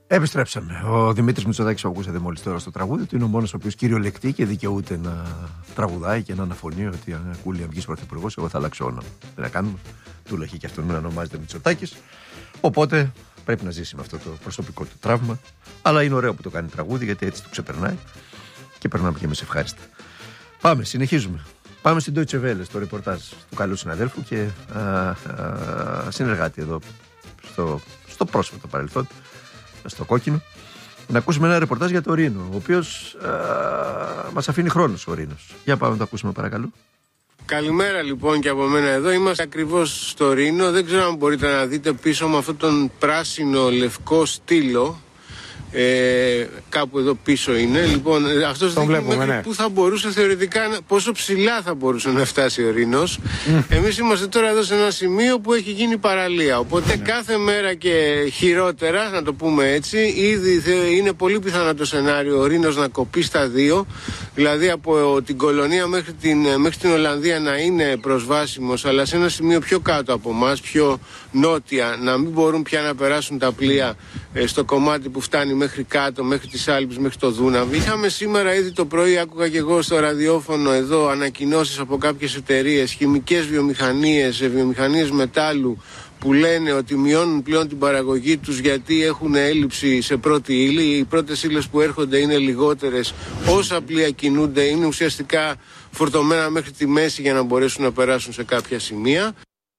Επιστρέψαμε. Ο Δημήτρης Μητσοτάκης, που ακούσατε μόλις τώρα στο τραγούδι του, είναι ο μόνος ο οποίος κυριολεκτεί και δικαιούται να τραγουδάει και να αναφωνεί ότι αν ακούει να βγει πρωθυπουργός, εγώ θα αλλάξω όνομα. Τι να κάνουμε. Του λέγει και αυτόν να ονομάζεται Μητσοτάκης. Οπότε πρέπει να ζήσει με αυτό το προσωπικό του τραύμα. Αλλά είναι ωραίο που το κάνει τραγούδι, γιατί έτσι το ξεπερνάει και περνάμε και εμείς ευχάριστα. Πάμε, συνεχίζουμε. Πάμε στην Deutsche Welle, στο ρεπορτάζ του καλού συναδέλφου και συνεργάτη εδώ στο πρόσφατο παρελθόν, στο κόκκινο, να ακούσουμε ένα ρεπορτάζ για το Ρήνο, ο οποίος μας αφήνει χρόνος ο Ρήνος. Για πάμε να το ακούσουμε παρακαλώ. Καλημέρα λοιπόν και από μένα εδώ. Είμαστε ακριβώς στο Ρήνο. Δεν ξέρω αν μπορείτε να δείτε πίσω με αυτόν τον πράσινο λευκό στήλο. Κάπου εδώ πίσω είναι. Λοιπόν, αυτός δείχνει μέχρι πού θα μπορούσε θεωρητικά, πόσο ψηλά θα μπορούσε να φτάσει ο Ρήνος. Εμείς είμαστε τώρα εδώ σε ένα σημείο που έχει γίνει παραλία. Οπότε κάθε μέρα και χειρότερα, να το πούμε έτσι, ήδη είναι πολύ πιθανό το σενάριο ο Ρήνος να κοπεί στα δύο. Δηλαδή από την Κολονία μέχρι την Ολλανδία να είναι προσβάσιμος, αλλά σε ένα σημείο πιο κάτω από εμάς, πιο νότια, να μην μπορούν πια να περάσουν τα πλοία στο κομμάτι που φτάνει μέχρι κάτω, μέχρι τις Άλπεις, μέχρι το Δούναβι. Είχαμε σήμερα ήδη το πρωί, άκουγα και εγώ στο ραδιόφωνο εδώ, ανακοινώσεις από κάποιες εταιρείες, χημικές βιομηχανίες, βιομηχανίες μετάλλου, που λένε ότι μειώνουν πλέον την παραγωγή τους γιατί έχουν έλλειψη σε πρώτη ύλη. Οι πρώτες ύλες που έρχονται είναι λιγότερες. Όσα πλοία κινούνται είναι ουσιαστικά φορτωμένα μέχρι τη μέση για να μπορέσουν να περάσουν σε κάποια σημεία.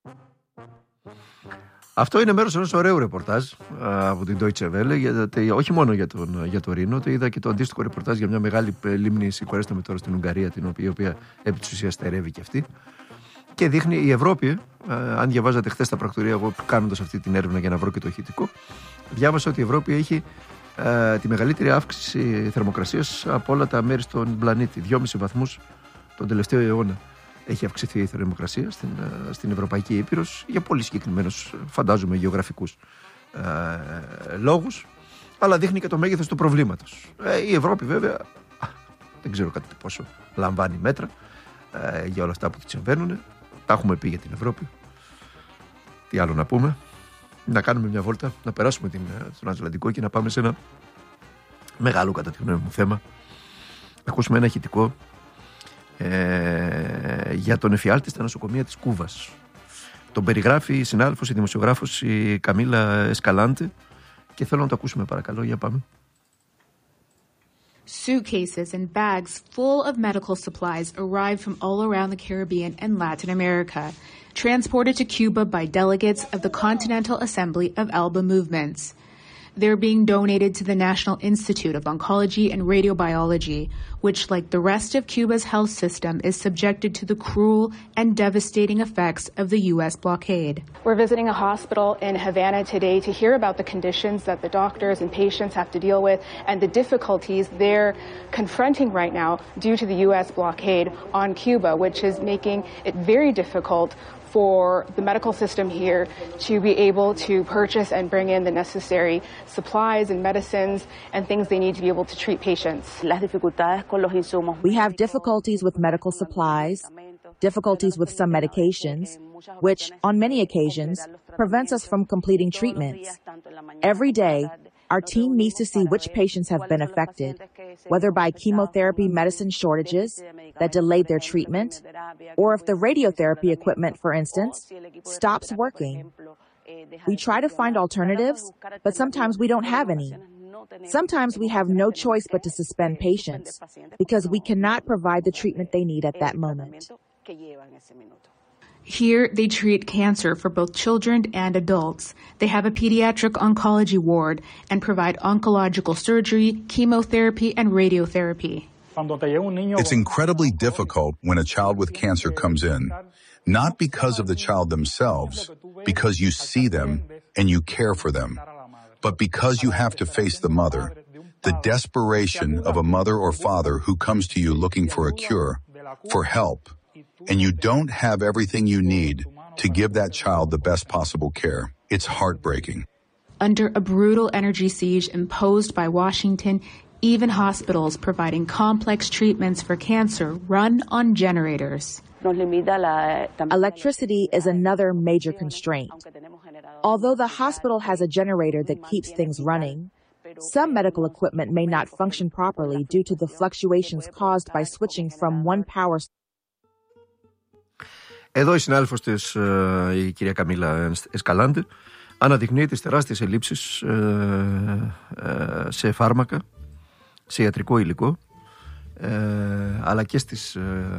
Αυτό είναι μέρος ενός ωραίου ρεπορτάζ από την Deutsche Welle, γιατί όχι μόνο για το Ρήνο, το είδα και το αντίστοιχο ρεπορτάζ για μια μεγάλη λίμνη, συγχωρέστε με τώρα, στην Ουγγαρία, η οποία επί της ουσίας στερεύει και αυτή. Και δείχνει η Ευρώπη, αν διαβάζατε χθες τα πρακτορία, εγώ κάνοντας αυτή την έρευνα για να βρω και το ηχητικό, διάβασα ότι η Ευρώπη έχει τη μεγαλύτερη αύξηση θερμοκρασίας από όλα τα μέρη στον πλανήτη. 2,5 βαθμούς τον τελευταίο αιώνα έχει αυξηθεί η θερμοκρασία στην Ευρωπαϊκή Ήπειρος για πολύ συγκεκριμένους, φαντάζομαι, γεωγραφικούς λόγους, αλλά δείχνει και το μέγεθος του προβλήματος. Η Ευρώπη βέβαια δεν ξέρω κατά πόσο λαμβάνει μέτρα για όλα αυτά που της συμβαίνουν. Τα έχουμε πει για την Ευρώπη. Τι άλλο να πούμε? Να κάνουμε μια βόλτα, να περάσουμε τον Ατλαντικό και να πάμε σε ένα μεγάλο κατά τη γνώμη μου θέμα. Να ακούσουμε ένα ηχητικό για τον εφιάλτη στα νοσοκομεία της Κούβας. Τον περιγράφει η συνάδελφος, η δημοσιογράφος, η Καμίλα Εσκαλάντε, και θέλω να το ακούσουμε παρακαλώ. Για πάμε. Suitcases and bags full of medical supplies arrived from all around the Caribbean and Latin America, transported to Cuba by delegates of the Continental Assembly of ALBA movements. They're being donated to the National Institute of Oncology and Radiobiology, which, like the rest of Cuba's health system, is subjected to the cruel and devastating effects of the U.S. blockade. We're visiting a hospital in Havana today to hear about the conditions that the doctors and patients have to deal with and the difficulties they're confronting right now due to the U.S. blockade on Cuba, which is making it very difficult for the medical system here to be able to purchase and bring in the necessary supplies and medicines and things they need to be able to treat patients. We have difficulties with medical supplies, difficulties with some medications, which on many occasions prevents us from completing treatments. Every day, our team needs to see which patients have been affected, whether by chemotherapy medicine shortages that delayed their treatment, or if the radiotherapy equipment, for instance, stops working. We try to find alternatives, but sometimes we don't have any. Sometimes we have no choice but to suspend patients because we cannot provide the treatment they need at that moment. Here, they treat cancer for both children and adults. They have a pediatric oncology ward and provide oncological surgery, chemotherapy, and radiotherapy. It's incredibly difficult when a child with cancer comes in, not because of the child themselves, because you see them and you care for them, but because you have to face the mother, the desperation of a mother or father who comes to you looking for a cure, for help, and you don't have everything you need to give that child the best possible care. It's heartbreaking. Under a brutal energy siege imposed by Washington, even hospitals providing complex treatments for cancer run on generators. Electricity is another major constraint. Although the hospital has a generator that keeps things running, Some medical equipment may not function properly due to the fluctuations caused by switching from one power. Εδώ η συνάδελφος της, η κυρία Καμίλα Εσκαλάντε, αναδεικνύει τις τεράστιες ελλείψεις σε φάρμακα, σε ιατρικό υλικό, αλλά και στις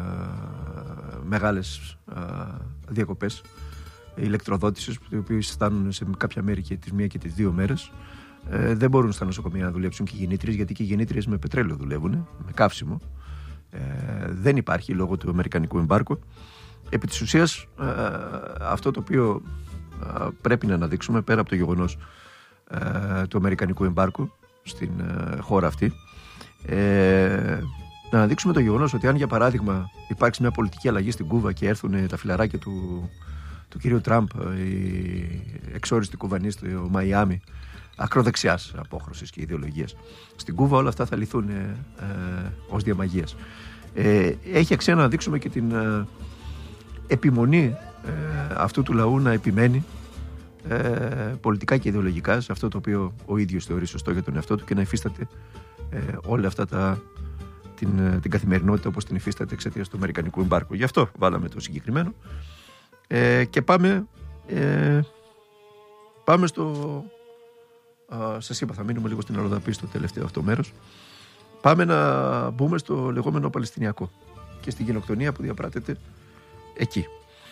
μεγάλες διακοπές ηλεκτροδότησης, οι οποίες φτάνουν σε κάποια μέρη και τις 1 και τις 2 μέρες. Δεν μπορούν στα νοσοκομεία να δουλέψουν και οι γεννήτριες, γιατί και οι γεννήτριες με πετρέλαιο δουλεύουν, με καύσιμο. Δεν υπάρχει λόγω του αμερικανικού εμπάρκου. Επί της ουσίας, αυτό το οποίο πρέπει να αναδείξουμε, πέρα από το γεγονός του αμερικανικού εμπάρκου στην χώρα αυτή, να αναδείξουμε το γεγονός ότι αν για παράδειγμα υπάρξει μια πολιτική αλλαγή στην Κούβα και έρθουν τα φιλαράκια του κυρίου Τραμπ, οι εξόριστοι κουβανείς στο Μαϊάμι, ακροδεξιάς απόχρωσης και ιδεολογίας, στην Κούβα όλα αυτά θα λυθούν ως διαμαγείας. Έχει αξία να δείξουμε και την επιμονή αυτού του λαού να επιμένει πολιτικά και ιδεολογικά σε αυτό το οποίο ο ίδιος θεωρεί σωστό για τον εαυτό του και να υφίσταται όλα αυτά την καθημερινότητα όπως την υφίσταται εξαιτίας του αμερικανικού εμπάρκου. Γι' αυτό βάλαμε το συγκεκριμένο και πάμε στο... Σας είπα, θα μείνουμε λίγο στην Αλοδαπή στο τελευταίο αυτό μέρος. Πάμε να μπούμε στο λεγόμενο Παλαιστινιακό και στην γενοκτονία που διαπράττεται εκεί.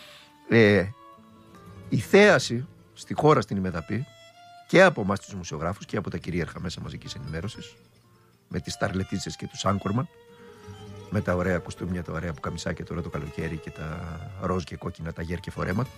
Η θέαση στη χώρα στην Ημεδαπή και από εμάς τους δημοσιογράφους και από τα κυρίαρχα μέσα μαζικής ενημέρωσης, με τις σταρλετίτσες και τους Άγκορμαν, με τα ωραία κουστούμια, τα ωραία πουκαμισάκια τώρα το καλοκαίρι και τα ροζ και κόκκινα ταγέρ και φορέματα.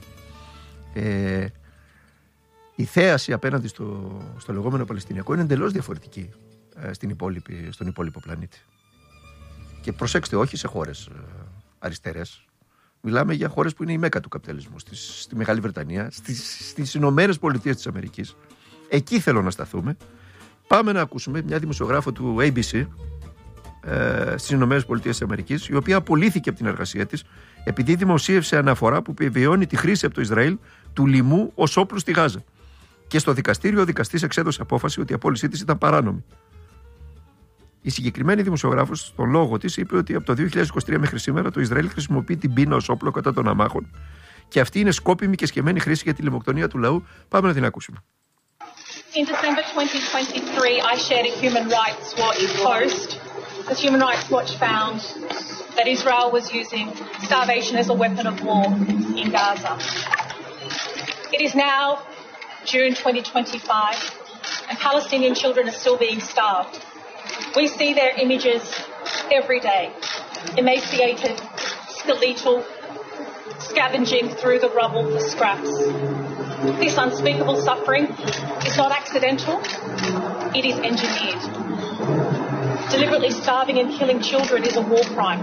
Η θέαση απέναντι στο λεγόμενο Παλαιστινιακό είναι εντελώς διαφορετική στον υπόλοιπο πλανήτη. Και προσέξτε, όχι σε χώρες αριστερές. Μιλάμε για χώρες που είναι η μέκα του καπιταλισμού. Στη Μεγάλη Βρετανία, στις Ηνωμένες Πολιτείες της Αμερικής. Εκεί θέλω να σταθούμε. Πάμε να ακούσουμε μια δημοσιογράφο του ABC στις Ηνωμένες Πολιτείες της Αμερικής, η οποία απολύθηκε από την εργασία της επειδή δημοσίευσε αναφορά που επιβεβαιώνει τη χρήση από το Ισραήλ του λοιμού ως όπλου στη Γάζα. Και στο δικαστήριο ο δικαστής εξέδωσε απόφαση ότι η απόλυσή της ήταν παράνομη. Η συγκεκριμένη δημοσιογράφος στον λόγο της είπε ότι από το 2023 μέχρι σήμερα το Ισραήλ χρησιμοποιεί την πείνα ως όπλο κατά των αμάχων και αυτή είναι σκόπιμη και σκεμμένη χρήση για τη λιμοκτονία του λαού. Πάμε να την ακούσουμε. In December 2023, I shared a Human Rights Watch post as Human Rights Watch found that Israel was using starvation as a weapon of war in Gaza. It is now June 2025 and Palestinian children are still being starved. We see their images every day, emaciated, skeletal, scavenging through the rubble for scraps. This unspeakable suffering is not accidental, it is engineered. Deliberately starving and killing children is a war crime.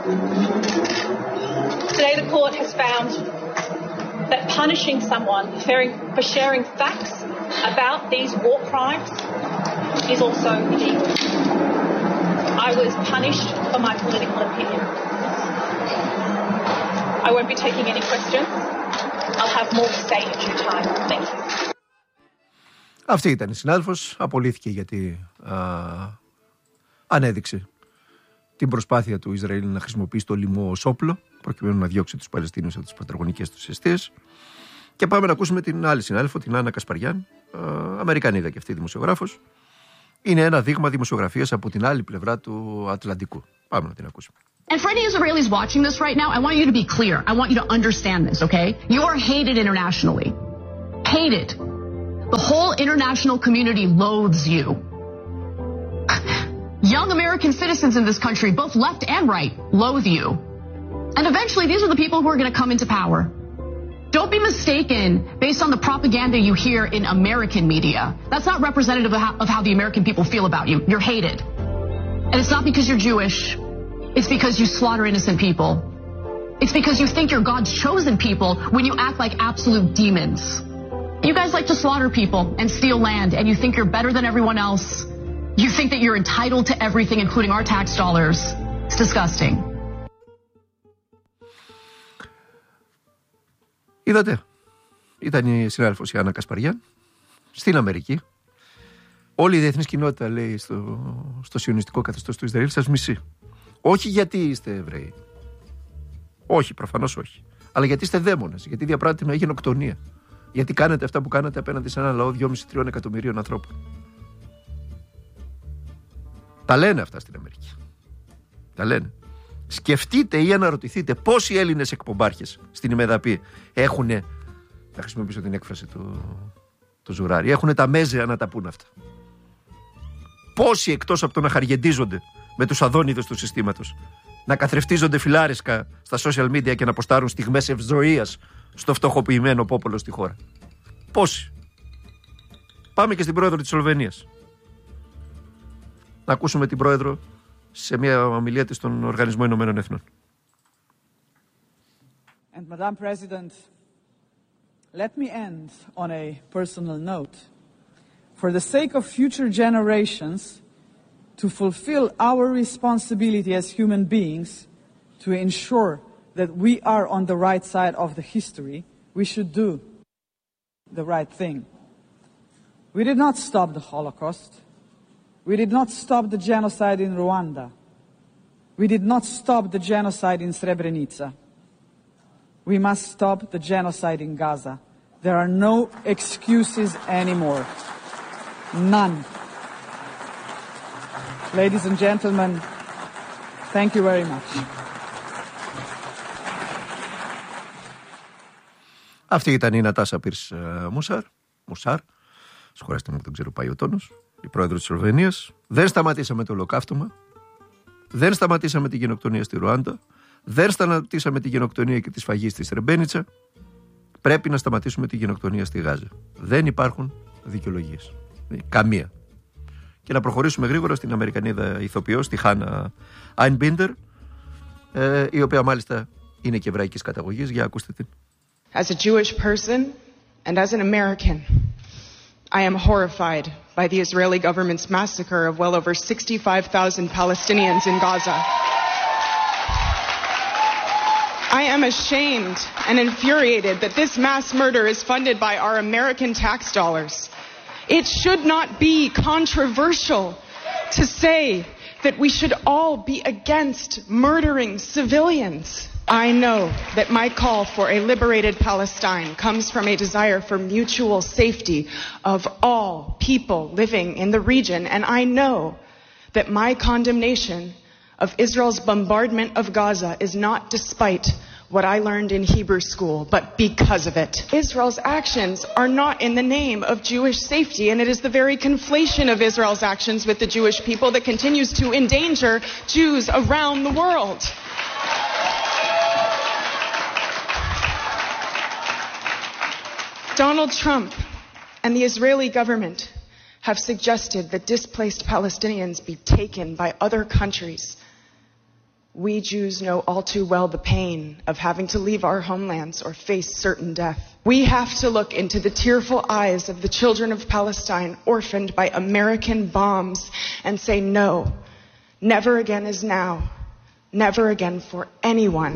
Today the court has found that punishing someone for sharing facts about these war crimes is also illegal. I was punished for my political opinion. I won't be taking any questions. I'll have more to say in due time. Thank you. Αυτή ήταν η συνάδελφος, απολύθηκε γιατί ανέδειξε την προσπάθεια του Ισραήλ να χρησιμοποιήσει το λοιμό ως όπλο προκειμένου να διώξει τους Παλαιστίνιους από τις πατραγωνικές τους αιστείες. Και πάμε να ακούσουμε την άλλη συνάδελφο, την Άννα Κασπαριάν, Αμερικανίδα και αυτή δημοσιογράφος. Είναι ένα δείγμα δημοσιογραφίας από την άλλη πλευρά του Ατλαντικού. Πάμε να την ακούσουμε. And for any Israelis watching this right now, I want you to be clear. I want you to understand this, okay? You are hated internationally. Hated. The whole international community loathes you. Young American citizens in this country, both left and right, loathe you. And eventually, these are the people who are going to come into power. Don't be mistaken based on the propaganda you hear in American media. That's not representative of how the American people feel about you. You're hated. And it's not because you're Jewish. It's because you slaughter innocent people. It's because you think you're God's chosen people when you act like absolute demons. You guys like to slaughter people and steal land, and you think you're better than everyone else. You think that you're entitled to everything, including our tax dollars. It's disgusting. Είδατε, ήταν η συνάδελφος η Άννα Κασπαριάν στην Αμερική, Όλη η διεθνής κοινότητα, λέει, στο σιωνιστικό καθεστώς του Ισραήλ σας μισεί. Όχι γιατί είστε Εβραίοι. Όχι, προφανώς όχι. Αλλά γιατί είστε δαίμονες. Γιατί διαπράττετε μια γενοκτονία. Γιατί κάνετε αυτά που κάνετε απέναντι σε ένα λαό 2,5-3 εκατομμυρίων ανθρώπων. Τα λένε αυτά στην Αμερική. Τα λένε. Σκεφτείτε ή αναρωτηθείτε πόσοι Έλληνες εκπομπάρχες στην ημεδαπή έχουν, θα χρησιμοποιήσω την έκφραση του Ζουράρη, έχουν τα μέζεα να τα πούν αυτά. Πόσοι εκτός από το να χαργεντίζονται με τους αδόνιδες του συστήματος, να καθρεφτίζονται φιλάρισκα στα social media και να ποστάρουν στιγμές ευζοίας στο φτωχοποιημένο πόπολο στη χώρα. Πόσοι. Πάμε και στην πρόεδρο της Σλοβενίας. Να ακούσουμε την πρόεδρο σε μια ομιλία της στον Οργανισμό Ηνωμένων Εθνών. And Madam President, let me end on a personal note. For the sake of future generations, to fulfill our responsibility as human beings, to ensure that we are on the right side of the history, we should do the right thing. We did not stop the Holocaust. We did not stop the genocide in Rwanda. We did not stop the genocide in Srebrenica. We must stop the genocide in Gaza. There are no excuses anymore. None. Ladies and gentlemen, thank you very much. Αυτή ήταν η Νατάσα Πίρς Μουσάρ. Συγχωρέστε μου που δεν ξέρω πάει ο τόνος. Η πρόεδρο της Σλοβενίας. Δεν σταματήσαμε το ολοκαύτωμα. Δεν σταματήσαμε την γενοκτονία στη Ρουάντα. Δεν σταματήσαμε την γενοκτονία και τη σφαγή στη Σρεμπένιτσα. Πρέπει να σταματήσουμε τη γενοκτονία στη Γάζα. Δεν υπάρχουν δικαιολογίες. Καμία. Και να προχωρήσουμε γρήγορα στην Αμερικανίδα ηθοποιό, στη Χάνα Άινμπίντερ, η οποία μάλιστα είναι και εβραϊκής καταγωγής. Για ακούστε την. As a Jewish person and as an American, I am horrified by the Israeli government's massacre of well over 65,000 Palestinians in Gaza. I am ashamed and infuriated that this mass murder is funded by our American tax dollars. It should not be controversial to say that we should all be against murdering civilians. I know that my call for a liberated Palestine comes from a desire for mutual safety of all people living in the region, and I know that my condemnation of Israel's bombardment of Gaza is not despite what I learned in Hebrew school, but because of it. Israel's actions are not in the name of Jewish safety, and it is the very conflation of Israel's actions with the Jewish people that continues to endanger Jews around the world. Donald Trump and the Israeli government have suggested that displaced Palestinians be taken by other countries. We Jews know all too well the pain of having to leave our homelands or face certain death. We have to look into the tearful eyes of the children of Palestine orphaned by American bombs and say no, never again is now, never again for anyone.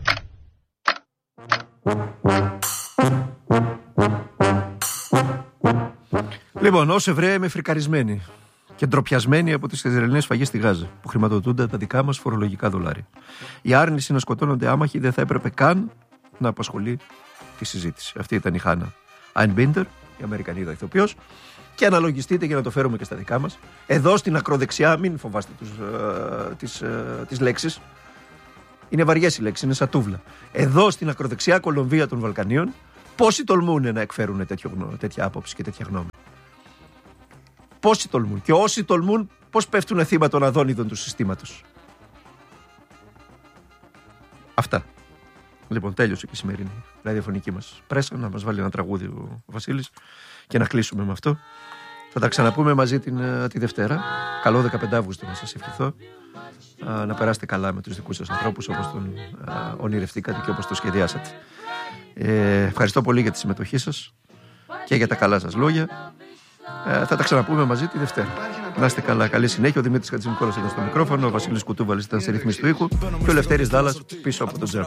Λοιπόν, ως Εβραία είμαι φρικαρισμένη και ντροπιασμένοι από τις Ισραηλινές σφαγές στη Γάζα, που χρηματοδοτούνται τα δικά μας φορολογικά δολάρια. Η άρνηση να σκοτώνονται άμαχοι δεν θα έπρεπε καν να απασχολεί τη συζήτηση. Αυτή ήταν η Χάνα Άινμπίντερ, η Αμερικανίδα ηθοποιός. Και αναλογιστείτε, για να το φέρουμε και στα δικά μας, εδώ στην ακροδεξιά, μην φοβάστε τις λέξεις. Είναι βαριές οι λέξεις, είναι σαν τούβλα. Εδώ στην ακροδεξιά Κολομβία των Βαλκανίων, πόσοι τολμούν να εκφέρουν τέτοια άποψη και τέτοια γνώμη. Πόσοι τολμούν. Και όσοι τολμούν, πώς πέφτουν θύμα των αδόνιδων του συστήματος. Αυτά. Λοιπόν, τέλειωσε και η σημερινή ραδιοφωνική μας πρέσα. Να μας βάλει ένα τραγούδι ο Βασίλης και να κλείσουμε με αυτό. Θα τα ξαναπούμε μαζί τη Δευτέρα. Καλό 15 Αύγουστο να σας ευχηθώ. Να περάσετε καλά με τους δικούς σας ανθρώπους, όπως τον ονειρευτήκατε και όπως το σχεδιάσατε. Ευχαριστώ πολύ για τη συμμετοχή σας και για τα καλά σας λόγια. Θα τα ξαναπούμε μαζί τη Δευτέρα. Να είστε καλά, καλή συνέχεια. Ο Δημήτρης Χατζηνικόλας ήταν στο μικρόφωνο, ο Βασίλης Κουτούβαλης ήταν στη ρύθμιση του ήχου και ο Λευτέρης Δάλλας πίσω από τον τζέρ.